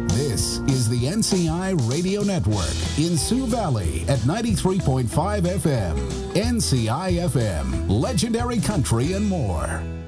This is the NCI Radio Network in Sioux Valley at 93.5 FM. NCI FM, legendary country and more.